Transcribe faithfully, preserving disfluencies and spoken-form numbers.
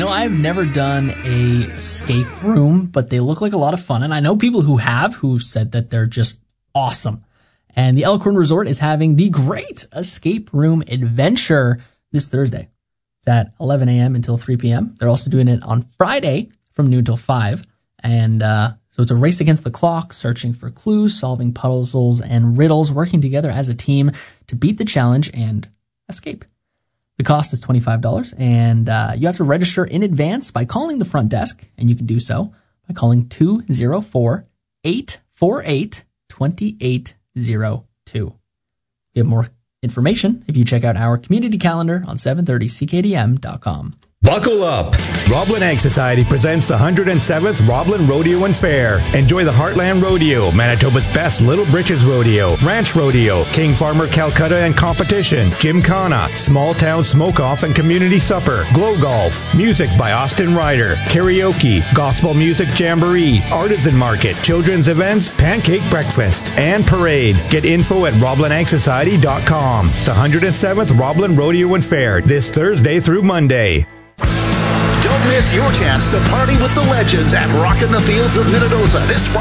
You know, I've never done a escape room, but they look like a lot of fun. And I know people who have who said that they're just awesome. And the Elkhorn Resort is having the Great Escape Room Adventure this Thursday. It's at eleven a.m. until three p.m. They're also doing it on Friday from noon till five. And uh, so it's a race against the clock, searching for clues, solving puzzles and riddles, working together as a team to beat the challenge and escape. The cost is twenty-five dollars, and uh, you have to register in advance by calling the front desk, and you can do so by calling two oh four, eight four eight, two eight oh two. You have more information if you check out our community calendar on seven thirty C K D M dot com. Buckle up! Roblin Ag Society presents the one hundred seventh Roblin Rodeo and Fair. Enjoy the Heartland Rodeo, Manitoba's best Little Britches Rodeo, Ranch Rodeo, King Farmer Calcutta and Competition, Gymkhana, Small Town Smoke-Off and Community Supper, Glow Golf, music by Austin Ryder, karaoke, gospel music jamboree, artisan market, children's events, pancake breakfast, and parade. Get info at roblin ag society dot com. The one hundred seventh Roblin Rodeo and Fair, this Thursday through Monday. Don't miss your chance to party with the legends at Rockin' the Fields of Minnedosa this Friday.